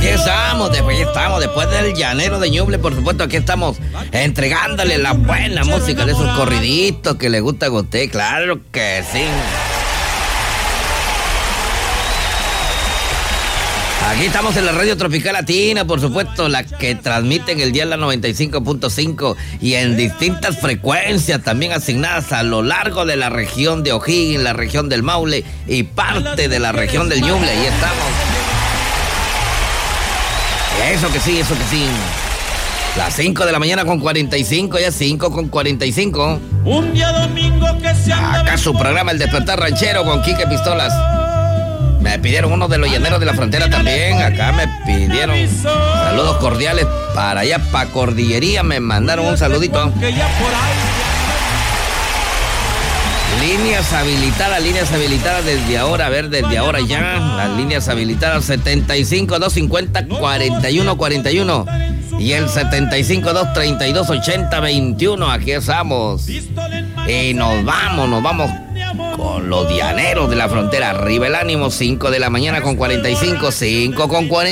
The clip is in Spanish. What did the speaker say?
estamos, después del llanero de Ñuble, por supuesto, aquí estamos entregándole la buena música de esos corriditos que le gusta a usted, claro que sí. Aquí estamos en la Radio Tropical Latina, por supuesto, la que transmite en el día la 95.5 y en distintas frecuencias también asignadas a lo largo de la región de O'Higgins, la región del Maule y parte de la región del Ñuble. Ahí estamos. Eso que sí. Las 5 de la mañana con 45, ya 5 con 45. Un día domingo que se anda. Acá su programa El Despertar Ranchero con Quique Pistolas. Me pidieron uno de los llaneros de la frontera también. Acá me pidieron saludos cordiales para allá, para Cordillería. Me mandaron un saludito. Líneas habilitadas desde ahora. A ver, desde ahora ya. Las líneas habilitadas 75-250-4141 y el 75-232-8021. Aquí estamos. Y nos vamos con los llaneros de la frontera. Arriba el ánimo, 5 de la mañana con 45, 5 con 40.